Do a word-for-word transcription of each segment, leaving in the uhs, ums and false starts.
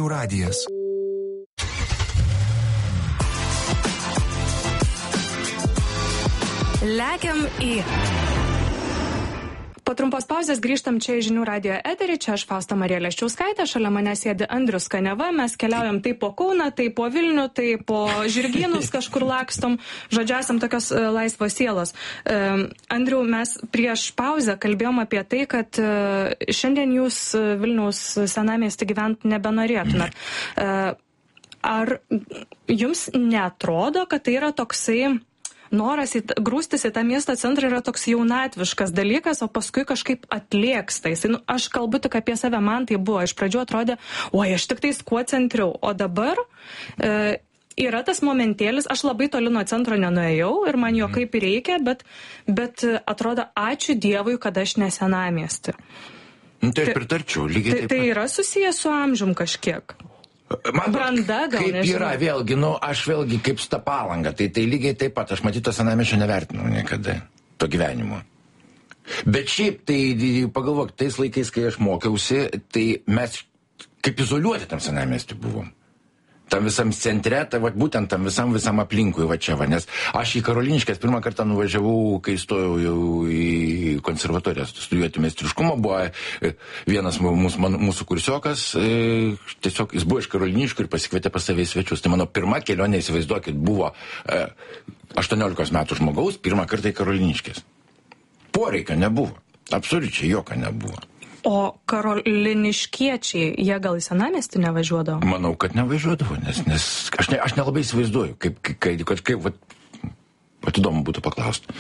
Žinių radijas. Lekiam į... Po trumpos pauzės grįžtam čia į Žinių radijo eterį, čia aš Fausta Marija Leščiauskaitė, šalia mane sėdi Andrius Kaniava, mes keliaujam tai po Kauną, tai po Vilnių, tai po Žirgynus kažkur lakstom, žodžiu, esam tokios uh, laisvos sielos. Uh, Andriu, mes prieš pauzę kalbėjom apie tai, kad uh, šiandien jūs uh, Vilniaus senamiestį gyvent nebenorėtumėt. Uh, ar jums neatrodo, kad tai yra toksai noras į, grūstis į tą miesto centrą yra toks jaunatviškas dalykas, o paskui kažkaip atlėksta. Jis, nu, aš kalbu tik apie save, man tai buvo. Iš pradžių atrodė, oi, aš tik tais kuo centriau. O dabar e, yra tas momentėlis, aš labai toli nuo centro nenuėjau ir man jo kaip ir reikia, bet, bet atrodo, ačiū Dievui, kad aš ne senamiestį. Nu, tai aš pritarčiau, lygiai taip pat. Tai, tai yra susijęs su amžium kažkiek. Man, Branda gal, kaip nežinau. yra, vėlgi, nu, aš vėlgi kaip su ta palanga, tai, tai lygiai taip pat, aš matyt, to senamiesčio nevertinau niekada, to gyvenimo. Bet šiaip, tai pagalvok, tais laikais, kai aš mokiausi, tai mes kaip izoliuoti tam senamiestį buvom. Tam visam centre, tai va, būtent tam visam visam aplinkui, va čia, va, nes aš į Karoliniškes pirmą kartą nuvažiavau, kai stojau jau į konservatoriją studijuoti meistriškumo, buvo vienas mūsų, man, mūsų kursiokas, e, tiesiog jis buvo iš Karoliniškių ir pasikvietė pas save į svečius. Tai mano pirma kelionė, įsivaizduokit, buvo e, aštuoniolikos metų žmogaus, pirmą kartą į Karoliniškes. Poreikio nebuvo, absoliučiai jokio nebuvo. O karoliniškiečiai, jie gal į senamiestį nevažiuodavo? Manau, kad nevažiuodavo, nes, nes aš, ne, aš nelabai įsivaizduoju, kaip, kaip, kaip, kaip vat, vat įdomu būtų paklausti.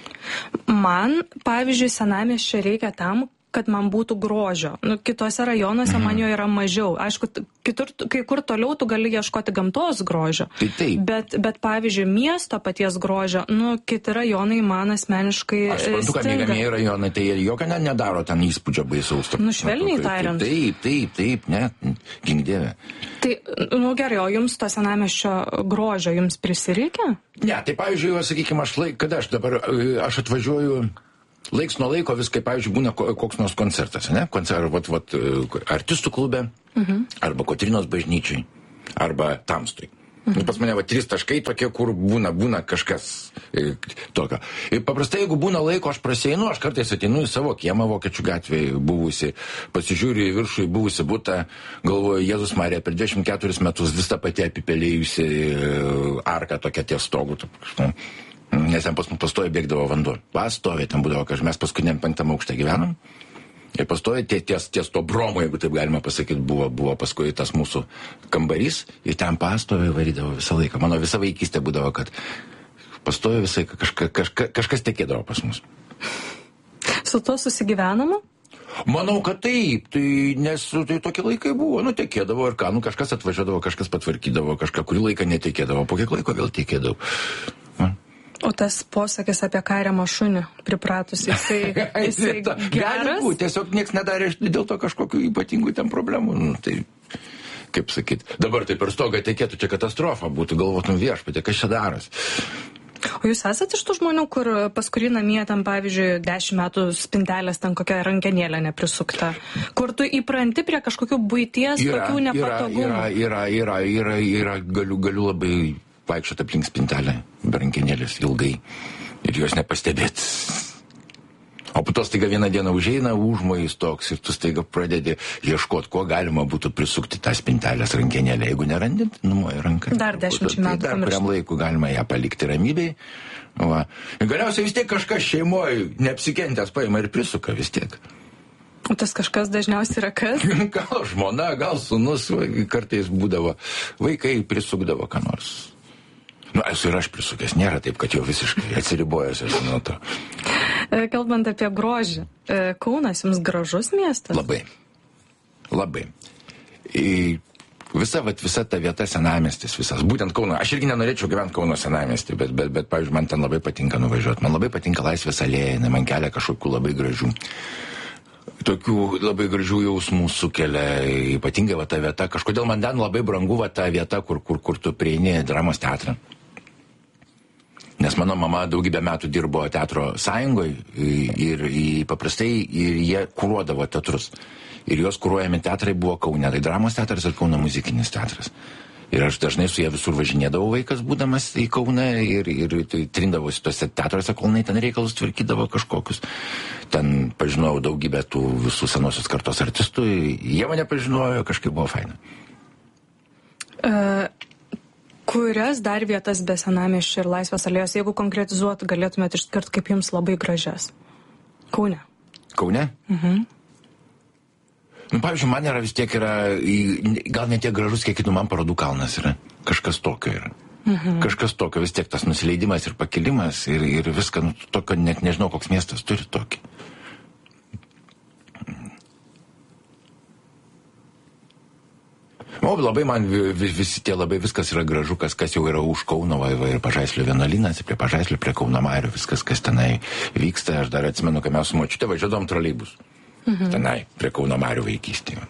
Man, pavyzdžiui, senamiesčio reikia tam, kad man būtų grožio. Nu, kitose rajonuose mm. man jo yra mažiau. Aišku, kitur, kai kur toliau tu gali ieškoti gamtos grožio. Tai taip. Bet, bet pavyzdžiui, miesto paties grožio, nu, kiti rajonai man asmeniškai Aš suprantu, kad mėgamieji rajonai, tai jie jokio ne, nedaro ten įspūdžio baisaus. Nu, švelniai tariant. Taip, taip, taip, ne, gink dieve. Tai, nu gerai, o jums to senamiesčio grožio jums prisireikia? Ne, tai pavyzdžiui, sakykime, aš laik, kada aš dabar, aš atvažiuoju... Laiks nuo laiko vis, kaip, pavyzdžiui, būna koks nors koncertas, ne? Koncertas, vat, vat, artistų klube, uh-huh. arba Kotrynos bažnyčiai, arba Tamstui. Uh-huh. Pas mane, va, trys taškai tokie, kur būna, būna kažkas e, tokio. Ir paprastai, jeigu būna laiko, aš prasieinu, aš kartais ateinu į savo kiemą Vokiečių gatvėje buvusi, pasižiūriu į viršų į buvusi butą, galvoju, Jėzus Marija, per dvidešimt keturis metus vis tą patį apipelėjusi e, arką tokia ties stogu. Nu, nes ten pas mus pastoja bėgdavo vanduo. Pastoja, ten būdavo, kad mes paskutiniam penktam aukšte gyvenom. Ir pastoja ties, ties to bromo, jeigu taip galima pasakyti, buvo, buvo paskui tas mūsų kambarys. Ir ten pastoja varydavo visą laiką. Mano visa vaikystė būdavo, kad pastoja visai kažka, kažka, kažkas tekėdavo pas mus. Su to susigyvenama? Manau, kad taip, tai, nes tai tokie laikai buvo, nu, tekėdavo ir ką, nu, kažkas atvažiuodavo, kažkas patvarkydavo, kažką kurį laiką netekėdavo, po kiek laiko vėl tekėdavo. Man. O tas posakis apie kariamą šunį pripratus, jisai, jisai geras? Gali būti, tiesiog nieks nedarė dėl to kažkokių ypatingų ten problemų. Nu, tai, kaip sakyt, dabar tai per stogą tekėtų, čia katastrofa būtų, galvotum viešpatė, kas čia daras. O jūs esate iš tų žmonių, kur pas kurį namie tam, pavyzdžiui, dešimt metų spintelės ten kokia rankenėlė neprisukta, kur tu įpranti prie kažkokių buities yra, tokių nepatogumų? Yra, yra, yra, yra, yra, yra galiu, galiu labai vaikščioti aplink spintelę, be rankenėlės ilgai ir jos nepastebėt. O po to staiga vieną dieną užeina užmojais toks ir tu staiga pradedi ieškoti, kuo galima būtų prisukti tą spintelės rankenėlę. Jeigu nerandit, numuoja ranką. Dar dešimčiai metų. Tai dar kuriam laiku galima ją palikti ramybei. Va. Ir galiausiai vis tiek kažkas šeimoje neapsikentęs paima ir prisuka vis tiek. O tas kažkas dažniausiai yra kas? Gal žmona, gal sūnus, kartais būdavo, vaikai prisukdavo ką nors. Nu, esu ir aš prisukęs, nėra taip, kad jau visiškai atsiribojęs esu nuo to. Kalbant apie grožį, Kaunas jums gražus miestas? Labai. Labai. I, visa, vat, visa ta vieta senamiestis, visas, būtent Kauno. Aš irgi nenorėčiau gyventi Kauno senamiestį, bet, bet, bet, pavyzdžiui, man ten labai patinka nuvažiuoti. Man labai patinka Laisvės alėja, man kelia kažkokių labai gražių. Tokių labai gražių jausmų sukelia, ypatingai va ta vieta. Kažkodėl man ten labai brangu va ta vieta, kur, kur, kur tu prieini dramos teatrą. Nes mano mama daugybę metų dirbo teatro sąjungoje ir, ir paprastai ir jie kuruodavo teatrus. Ir jos kuruojami teatrai buvo Kaune, tai Dramos teatras ir Kauno muzikinis teatras. Ir aš dažnai su jie visur važinėdavau vaikas, būdamas į Kauną, ir, ir tai trindavosi tuose teatruose, kol jinai ten reikalus tvarkydavo kažkokius. Ten pažinojau daugybę tų visų senosios kartos artistų, jie mane pažinojo, kažkaip buvo faina. Uh, kurias dar vietas be Senamiesčio ir Laisvės alėjos, jeigu konkretizuot, galėtumėte išskirt kaip jums labai gražias? Kaune. Kaune? Mhm. Nu, pavyzdžiui, man yra vis tiek yra, gal ne tiek gražus, kiek kitų man parodų kalnas yra. Kažkas tokio yra. Mhm. Kažkas tokio, vis tiek tas nusileidimas ir pakilimas ir, ir viską, nu, tokio, net nežinau, koks miestas turi tokį. O, labai man vis, visi tie labai viskas yra gražu, kas, kas jau yra už Kauno, va, va, ir Pažaislio vienuolynas, prie Pažaislio, prie Kauno Marių, viskas, kas tenai vyksta. Aš dar atsimenu, kai mes su močiute važiuodom troleibus. Mhm. Tenai, prie Kauno Marių vaikystėje.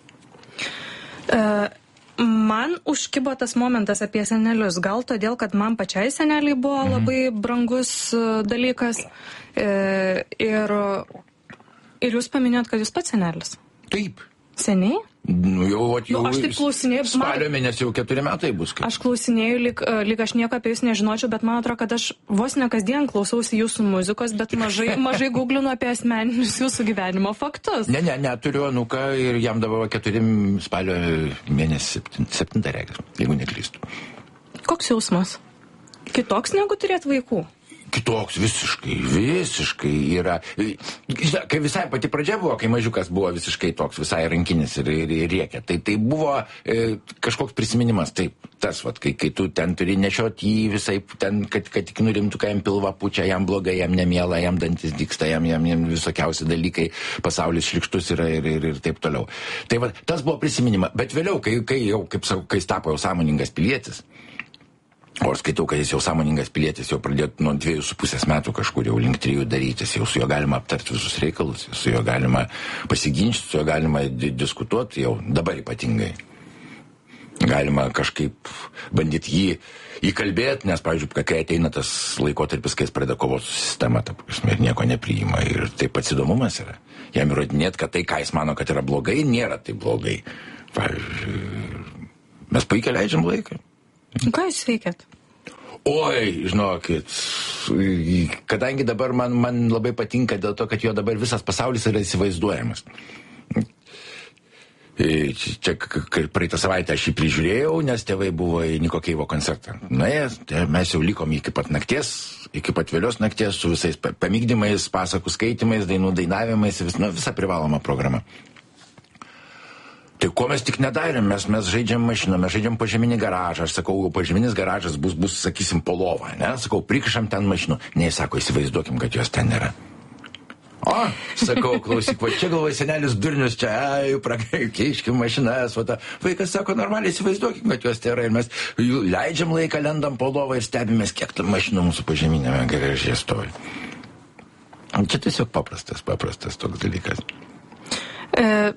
Uh, man užkibo tas momentas apie senelius. Gal todėl, kad man pačiai seneliai buvo mhm. labai brangus uh, dalykas. Uh, ir, ir jūs paminėjot, kad jūs pats senelis. Taip. Seniai? Nu, jau, jau nu, aš taip klausinėjau. Spalio mėnesį jau keturi metai bus. Kaip. Aš klausinėjau, lyg, lyg aš nieko apie jūs nežinočiau, bet man atrodo, kad aš vos ne kasdien klausausi jūsų muzikos, bet mažai, mažai googlinu apie asmeninius jūsų gyvenimo faktus. Ne, ne, ne, turiu anuką ir jam dabar keturi spalio mėnesį septintą reikia, jeigu neklystu. Koks jausmas? Kitoks negu turėti vaikų? Kitoks visiškai, visiškai yra. Kai visai pati pradžia buvo, kai mažiukas buvo visiškai toks, visai rankinis ir, ir, ir rėkia. Tai, tai buvo e, kažkoks prisiminimas, taip, tas, vat, kai, kai tu ten turi nešioti jį visai, ten, kad, kad tik nurimtų, kai jam pilva pučia, jam blogai, jam nemiela, jam dantis dyksta, jam, jam, jam visokiausi dalykai, pasaulis šlikštus yra ir, ir, ir taip toliau. Tai vat, tas buvo prisiminimas, bet vėliau, kai, kai jau, kaip sakau, kai jis tapo jau sąmoningas pilietis, o aš skaitau, kad jis jau sąmoningas pilietis, jau pradėtų nuo dviejų su pusės metų kažkur jau link trijų darytis, jau su juo galima aptarti visus reikalus, su juo galima pasiginčyti, su juo galima di- diskutuoti, jau dabar ypatingai. Galima kažkaip bandyti jį įkalbėti, nes, pavyzdžiui, kai ateina tas laikotarpis, kai jis pradeda kovoti su sistema, ta prasme, ir nieko nepriima, ir taip pats įdomumas yra. Jam įrodinėti, kad tai, ką jis mano, kad yra blogai, nėra taip blogai. Pavyzdžiui, mes puikiai leidžiam laiką. Ką jūs veikiat? Oi, žinokit, kadangi dabar man, man labai patinka dėl to, kad jo dabar visas pasaulis yra įsivaizduojamas. Čia praeitą savaitę aš jį prižiūrėjau, nes tėvai buvo į Niko Keivo koncertą. Nuėjęs, mes jau likom iki pat nakties, iki pat vėlios nakties su visais pamygdymais, pasakų skaitimais, dainų dainavimais, vis, nu, visa privaloma programa. Tai ko mes tik nedarėm, mes, mes žaidžiam mašiną, mes žaidžiam požeminį garažą, aš sakau, požeminis garažas bus, bus sakysim, po lovą, ne, sakau, prikišam ten mašinų, ne, sako, įsivaizduokim, kad jos ten nėra. O, sakau, klausyk, va čia galvoja senelis durnius, čia, ai, prakeiškim mašinas, va ta, vaikas sako, normaliai įsivaizduokim, kad jos nėra ir mes leidžiam laiką, lendam po lovą ir stebimės, kiek tam mašinų mūsų požeminėme garaže stovi. Čia tiesiog paprastas, paprastas toks dalykas. E...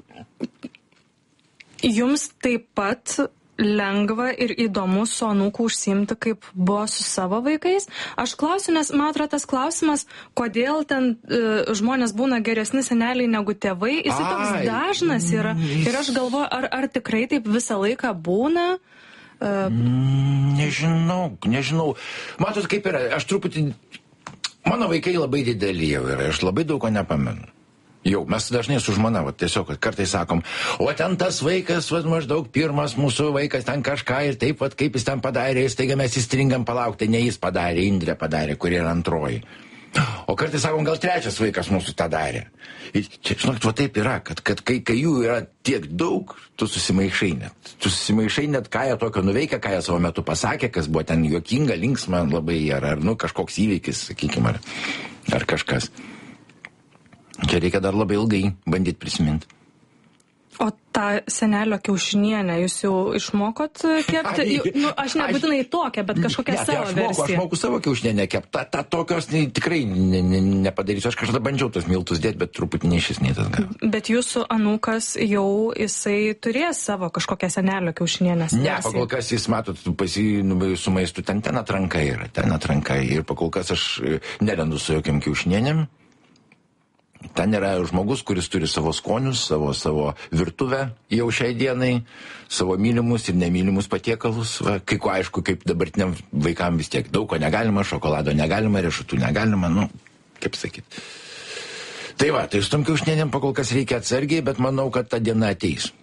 Jums taip pat lengva ir įdomu su anūku užsiimti, kaip buvo su savo vaikais? Aš klausiu, nes man atrodo tas klausimas, kodėl ten uh, žmonės būna geresni seneliai negu tėvai, jis toks dažnas yra. Ir aš galvoju, ar, ar tikrai taip visą laiką būna? Uh... Nežinau, nežinau. Matot, kaip yra, aš truputį... Mano vaikai labai dideli jau yra, aš labai daug ko nepamenu. Jau, mes dažnai su žmona, va, tiesiog kartais sakom, o ten tas vaikas, va, maždaug pirmas mūsų vaikas ten kažką ir taip, va, kaip jis ten padarė, ir staiga mes įstringam palaukti, ne jis padarė, Indrė padarė, kuri yra antroji. O kartais sakom, gal trečias vaikas mūsų tą darė. Ir čia, žinokit, va taip yra, kad, kad kai, kai jų yra tiek daug, tu susimaišai net. Tu susimaišai net, ką jie tokio nuveikia, ką jie savo metu pasakė, kas buvo ten juokinga, linksma labai, ar, ar nu, kažkoks įvykis, sakykime, ar, ar kažkas. Čia reikia dar labai ilgai bandyti prisiminti. O tą senelio kiaušinienę jūs jau išmokot kepti? Nu, aš nebūtinai tokią, bet kažkokią ne, savo aš moku, versiją. Aš moku savo kiaušinienę kepti. Ta, ta tokios ne, tikrai ne, ne, nepadarysiu. Aš kažkada bandžiau tos miltus dėti, bet truputį nei šis, nei tas gal. Bet jūsų anūkas jau jisai turės savo kažkokią senelio kiaušinienės versiją? Ne, pakol kas jis, matot, pasi, nu, su maistu ten, ten atranka yra. Ten atranka ir pakol kas aš nelendu su jokiam kiaušinienėm. Ten yra žmogus, kuris turi savo skonius, savo, savo virtuvę jau šiai dienai, savo mylimus ir nemylimus patiekalus. Va, kai ko aišku, kaip dabartiniam vaikam vis tiek daug ko negalima, šokolado negalima, riešutų negalima, nu, kaip sakyt. Tai va, tai su tom kiaušinienėm pakol kas reikia atsargiai, bet manau, kad ta diena ateis.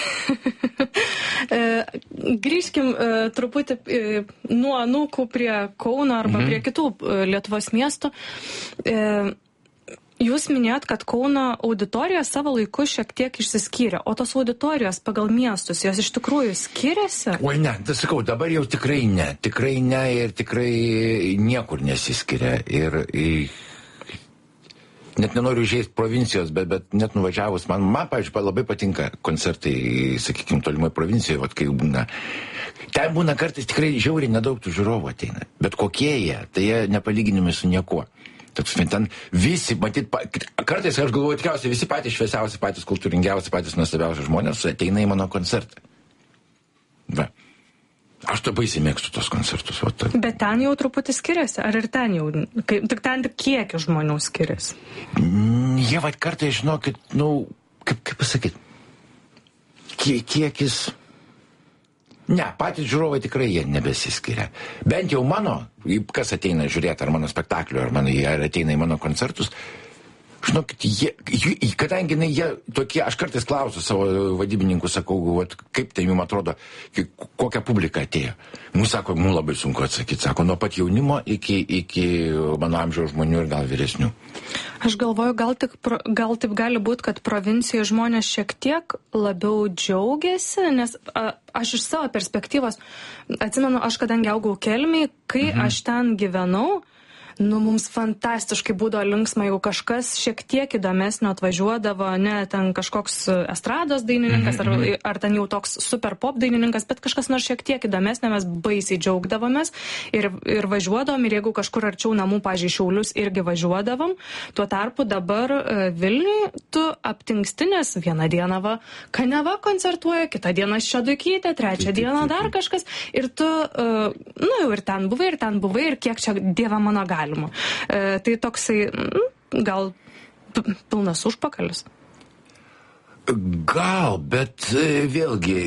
Grįžkim truputį nuo Anūkų prie Kauno arba mhm. prie kitų Lietuvos miestų. Jūs minėjot, kad Kauno auditorija savo laiku šiek tiek išsiskyrė, o tos auditorijos pagal miestus, jos iš tikrųjų skiriasi? Oi ne, tai sakau, dabar jau tikrai ne, tikrai ne ir tikrai niekur nesiskiria. Ir, ir net nenoriu žaisti provincijos, bet, bet net nuvažiavus, man, man pavyzdžiui, labai patinka koncertai, sakykime, tolimai provincijoje, vat, kai būna. Ten būna kartais tikrai žiauriai nedaug tų žiūrovų ateina, bet kokie jie, tai jie nepalyginimi su niekuo. Toks, ten visi, matyt, kartais aš galvoju, tikriausiai visi patys šviesiausi, patys kultūringiausi, patys nuostabiausi žmonės ateina į mano koncertą. Va. Aš to baisiai mėgstu tos koncertus. Va, ta. Bet ten jau truputį skiriasi, ar ir ten jau, kaip, tik ten tik kiek žmonių skiriasi? Mm, jie va kartai, žinokit, nu, kaip, kaip pasakyti, Kie, kiekis... Ne, patys žiūrovai tikrai jie nebesiskiria. Bent jau mano, kas ateina žiūrėti, ar mano spektaklio, ar, mano, ar ateina į mano koncertus, žinokit, jie, jie, kadangi jie tokie, aš kartais klausiu savo vadybininkų, sakau, vat, kaip tai jums atrodo, kokia publika atėjo. Mums sako, mums labai sunku atsakyti, sako, nuo pat jaunimo iki, iki mano amžiaus žmonių ir gal vyresnių. Aš galvoju, gal, tik, gal taip gali būti, kad provincijoje žmonės šiek tiek labiau džiaugiasi, nes a, aš iš savo perspektyvos, atsimenu, aš kadangi augau Kelmėj, kai mhm. aš ten gyvenau, nu, mums fantastiškai būdavo linksma, jeigu kažkas šiek tiek įdomesnio atvažiuodavo, ne ten kažkoks estrados dainininkas, ar, ar ten jau toks super pop dainininkas, bet kažkas nors šiek tiek įdomesnio, mes baisiai džiaugdavomės ir, ir važiuodavom, ir jeigu kažkur arčiau namų, pažiūrėjau, Šiaulius irgi važiuodavom. Tuo tarpu dabar Vilniui tu aptinkstinės vieną dieną va, Kaneva koncertuoja, kitą dieną Šeduikytė, trečią dieną dar kažkas, ir tu, nu, jau ir ten buvai, ir ten buvai, ir kiek čia Dieve mano gali. E, tai toksai, gal pilnas užpakalis? Gal, bet vėlgi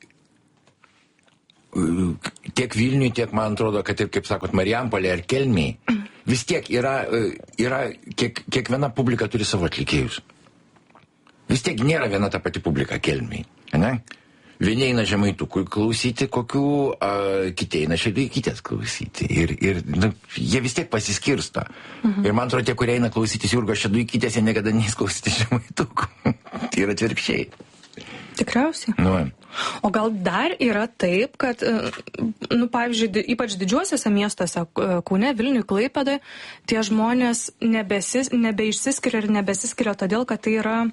tiek Vilniui, tiek man atrodo, kad ir, kaip sakot, Marijampolė ar Kelmėj, vis tiek yra, yra kiek, kiekviena publika turi savo atlikėjus. Vis tiek nėra viena ta pati publika Kelmėj, ne? Vieni eina Žemaitų klausyti kokių, a, kiti eina Šeduikytės klausyti. Ir, ir nu, jie vis tiek pasiskirsto. Mhm. Ir man atrodo, tie, kurie eina klausytis Jurgos Šeduikytės, jie niekada neis klausyti Žemaitų. Tai yra atvirkščiai. Tikriausiai. Nu. O gal dar yra taip, kad, nu, pavyzdžiui, ypač didžiuosiuose miestuose, Kaune, Vilniui, Klaipėdai, tie žmonės nebesis, nebeišsiskiria ir nebesiskiria todėl, kad tai yra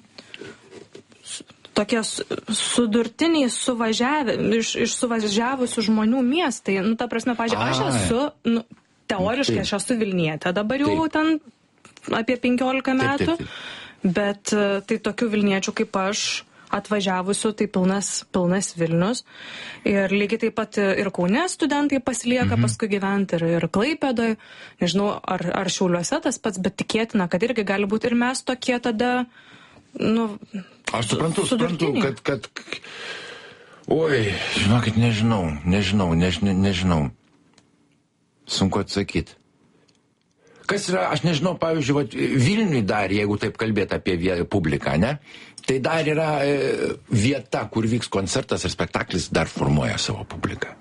tokie sudurtiniai suvažiavę, iš, iš suvažiavusių žmonių miestai. Nu, ta prasme, pažiūrėjau, aš esu, nu, teoriškai aš esu Vilnietė, dabar jau taip. Ten apie penkiolika metų, taip, taip, taip. Bet tai tokių Vilniečių kaip aš atvažiavusių, tai pilnas, pilnas Vilnius. Ir lygiai taip pat ir Kaune studentai pasilieka mhm. paskui gyventi, ir, ir Klaipėdoje. Nežinau, ar, ar Šiauliuose tas pats, bet tikėtina, kad irgi gali būti. Ir mes tokie tada, nu, aš suprantu, suprantu, kad, kad, oi, žinokit, nežinau, nežinau, nežinau, nežinau. Sunku atsakyti. Kas yra, aš nežinau, pavyzdžiui, vat, Vilniui dar, jeigu taip kalbėti apie publiką, ne, tai dar yra e, vieta, kur vyks koncertas ir spektaklis, dar formuoja savo publiką.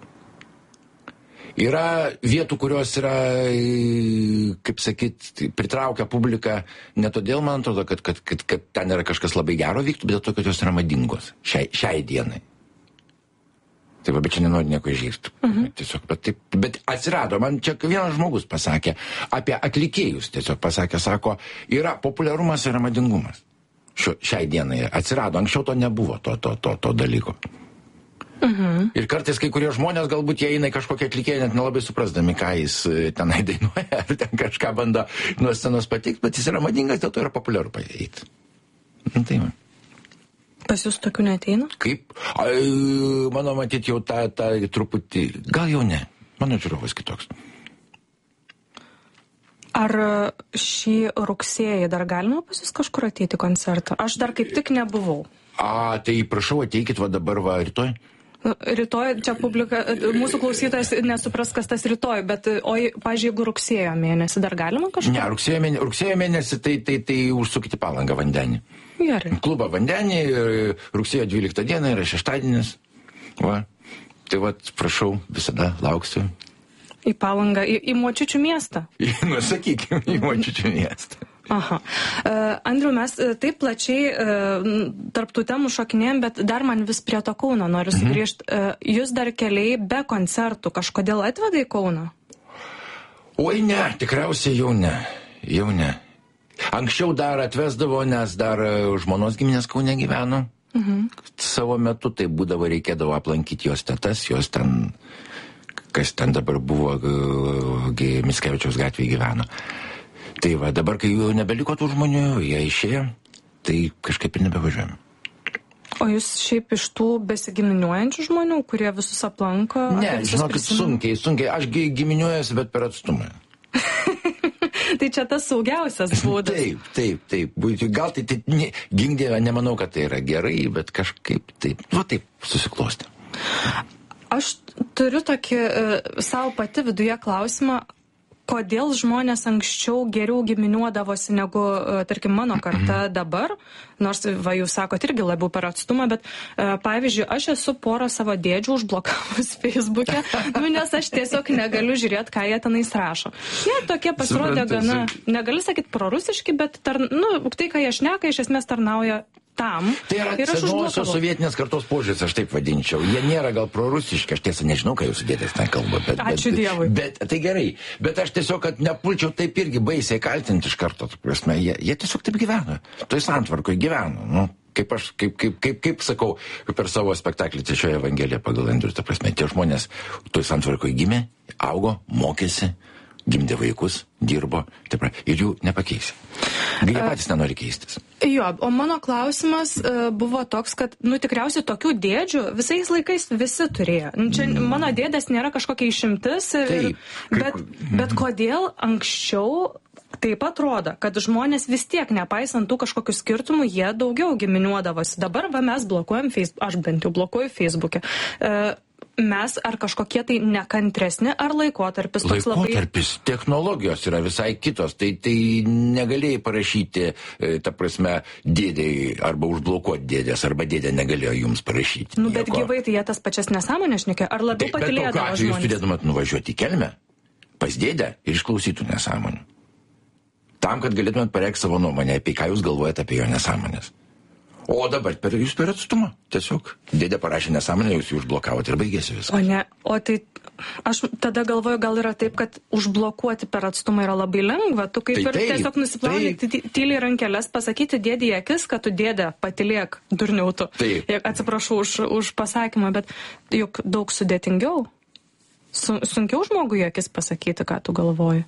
Yra vietų, kurios yra, kaip sakyt, pritraukia publiką ne todėl, man atrodo, kad, kad, kad, kad ten yra kažkas labai gero vyktų, bet dėl to, kad jos yra madingos šiai, šiai dienai. Taip, bet čia nenori nieko išgirsti. Mhm. Tiesiog, bet, taip, bet atsirado, man čia vienas žmogus pasakė apie atlikėjus, tiesiog pasakė, sako, yra populiarumas, yra madingumas. Šio, šiai dienai atsirado, anksčiau to nebuvo, to, to, to, to dalyko. Mhm. Ir kartais kai kurie žmonės galbūt jie eina į kažkokią atlikėją, net nelabai suprasdami, ką jis tenai dainuoja, ar ten kažką bando nuo scenos patikti, bet jis yra madingas, dėl to yra populiaru paeiti. Tai man. Pas jūs tokių neateina? Kaip? Ai, mano matyti jau tą, tą truputį, gal jau ne. Mano žiūrovas kitoks. Ar šį rugsėjį dar galima pas jūs kažkur ateiti į koncertą? Aš dar kaip tik nebuvau. A, tai prašau, ateikit va dabar, va, rytoj. Rytoj, čia publika, mūsų klausytojas nesupras, kas tas rytoj, bet, o, pažiūrėjau, jeigu rugsėjo mėnesį dar galima kažką? Ne, rugsėjo mėnesį, rugsėjo mėnesį tai, tai, tai užsukite Palangą Vandenį. Gerai. Klubą Vandenį, rugsėjo dvyliktą dieną yra šeštadienis. Va, tai va, prašau, visada lauksiu. Į Palangą, į, į Močiučių miestą? Nu, sakykime, į Močiučių miestą. Aha. Uh, Andriau, mes uh, taip plačiai uh, tarptų temų šokinėjom, bet dar man vis prie to Kauno noriu sugrįžti. Mhm. Uh, jūs dar keliai be koncertų kažkodėl atveda į Kauną? Oi ne, tikriausiai jau ne. Jau ne. Anksčiau dar atvesdavo, nes dar žmonos giminės Kaune gyveno. Mhm. Savo metu tai būdavo, reikėdavo aplankyti jos tetas, jos ten, kas ten dabar buvo, Mickevičiaus gatvėje gyveno. Tai va, dabar, kai jau nebeliko tų žmonių, jie išėjo, tai kažkaip ir nebevažiuojame. O jūs šiaip iš tų besigiminiuojančių žmonių, kurie visus aplanko? Ne, žinokit, sunkiai, sunkiai. Aš giminiuojuosi, bet per atstumą. Tai čia tas saugiausias būdas. Taip, taip, taip. Gal tai, tai ne, gingdėve, nemanau, kad tai yra gerai, bet kažkaip taip, nu taip, susiklosti. Aš turiu tokį uh, savo pati viduje klausimą, kodėl žmonės anksčiau geriau giminiuodavosi negu, tarkim, mano karta dabar, nors, va, jūs sakot, irgi labiau per atstumą, bet, pavyzdžiui, aš esu porą savo dėdžių užblokavus Facebook'e, nu, nes aš tiesiog negaliu žiūrėti, ką jie tenais rašo. Jie tokie pasirodė gana, negaliu sakyti prorusiški, bet, tar, nu, tai, ką jie šneka, iš esmės tarnauja tam. Tai yra senosios sovietinės kartos požiūris, aš taip vadinčiau. Jie nėra gal prorusiški, aš tiesa nežinau, ką jūsų dėdės ten kalba. Bet, Ačiū bet, Dievui. Bet, tai gerai, bet aš tiesiog, kad nepulčiau taip irgi baisiai kaltinti iš karto. Prasme, jie, jie tiesiog taip gyveno. Toj santvarkoje gyveno. Nu, kaip aš, kaip, kaip, kaip, kaip sakau, per savo spektaklį šioje Evangelijoje pagal Andrių, ta prasme, tie žmonės toj santvarkoje gimė, augo, mokėsi, gimdė vaikus, dirbo, taip, ir jų nepakeisi. Jie patys nenori keistis. Jo, o mano klausimas uh, buvo toks, kad, nu, tikriausiai tokių dėdžių visais laikais visi turėjo. Čia mm. mano dėdės nėra kažkokia išimtis, ir, taip, bet, bet kodėl anksčiau taip atrodo, kad žmonės vis tiek, nepaisant tų kažkokių skirtumų, jie daugiau giminiuodavosi. Dabar va, mes blokuojam Facebook, aš bent jau blokuoju Facebook'e. Uh, mes ar kažkokie tai nekantresni, ar laikotarpis toks labai... Laikotarpis, technologijos yra visai kitos, tai, tai negalėjai parašyti, ta prasme, dėdėjai, arba užblokuoti dėdės, arba dėdė negalėjo jums parašyti. Nu, bet nieko. Gyvai tai jie tas pačias nesąmonės šnekė, ar labiau patylėdavo žmonės? Bet tokiu atveju jūs turėtumėt nuvažiuoti į Kelmę, pas dėdę ir išklausytų nesąmonę. Tam, kad galėtumėt pareikšti savo nuomonę, apie ką jūs galvojate apie jo nesąmonės. O dabar per, jūs per atstumą. Tiesiog dėdė parašė nesąmonę, jūs jų užblokavote ir baigėsi viskas. O ne, o tai aš tada galvoju, gal yra taip, kad užblokuoti per atstumą yra labai lengva. Tu kaip tai ir taip, tiesiog nusiplauni tyliai rankelės, pasakyti dėdį į akis, kad tu dėdė patylėk durniautų. Atsiprašau už, už pasakymą, bet juk daug sudėtingiau. Su, sunkiau žmogui į akis pasakyti, ką tu galvoji.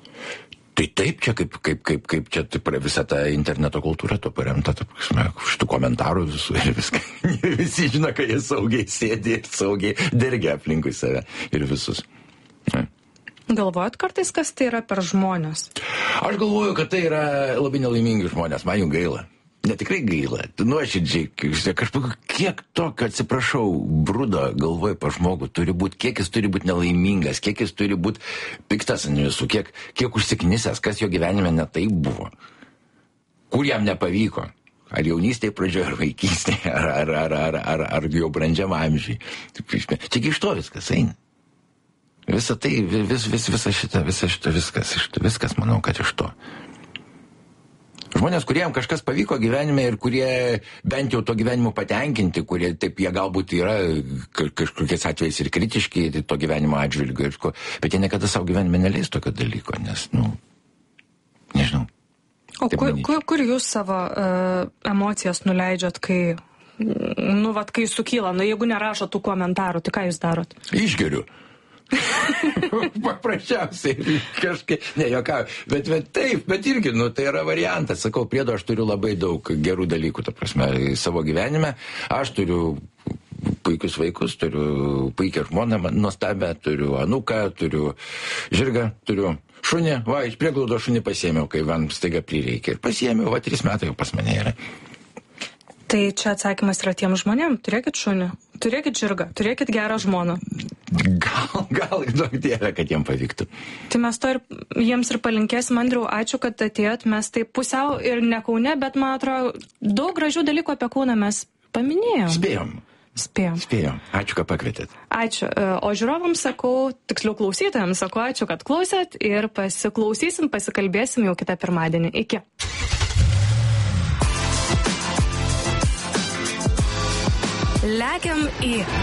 Tai taip, čia kaip, kaip, kaip, kaip čia taip, visa ta interneto kultūra to paremta, šitų komentarų visų ir viską. Visi žino, kad jie saugiai sėdi ir saugiai dergia aplinkui save ir visus. Ne. Galvojat kartais, kas tai yra per žmonės? Aš galvoju, kad tai yra labai nelaimingi žmonės, man jų gaila. Ne tikrai gaila, nuoširdžiai, kažkokio, kiek tokio, atsiprašau, brudo galvoj pa žmogų turi būti, kiek jis turi būti nelaimingas, kiek jis turi būti piktas ant visų, kiek, kiek užsiknisęs, kas jo gyvenime ne taip buvo, kur jam nepavyko, ar jaunystėje pradžioje, ar vaikystėje, ar, ar, ar, ar, ar, ar jau brandžiam amžiui. Čia iš to viskas eina. Visa tai, vis, vis, visa šita, visa šita, viskas, viskas, manau, kad iš to. Žmonės, kuriems kažkas pavyko gyvenime ir kurie bent jau to gyvenimo patenkinti, kurie taip jie galbūt yra kažkokiais atvejais ir kritiški to gyvenimo atžvilgiu, bet jie niekada savo gyvenime neleis tokio dalyko, nes, nu, nežinau. O kur, kur, kur jūs savo uh, emocijas nuleidžiat, kai, nu, vat, kai sukyla, nu, jeigu nerašo tų komentarų, tai ką jūs darot? Išgeriu. Paprasčiausiai kažkaip, ne, jokau, bet, bet taip, bet irgi, nu, tai yra variantas, sakau, priedo aš turiu labai daug gerų dalykų, ta prasme, savo gyvenime, aš turiu puikius vaikus, turiu puikią žmoną, nuostabę, turiu anuką, turiu žirgą, turiu šunį. Va, iš prieglaudo šunį pasiėmiau, kai man staiga prireikė. Ir pasiėmiau, va, trys metai jau pas mane yra. Tai čia atsakymas yra tiem žmonėm. Turėkit šunį, turėkit žirgą, turėkit gerą žmoną. Gal, gal, daug dievė, kad jiem pavyktų. Tai mes to ir jiems ir palinkėsim. Andriau, ačiū, kad atėjot. Mes tai pusiau ir ne Kaune, bet man atrodo, daug gražių dalykų apie Kauną mes paminėjom. Spėjom. Spėjom. Spėjom. Ačiū, kad pakvietėt. Ačiū. O žiūrovams sakau, tiksliau klausytojams sakau, ačiū, kad klausėt ir pasiklausysim, pasikalbėsim jau kitą pirmadienį. Iki. Lekiam į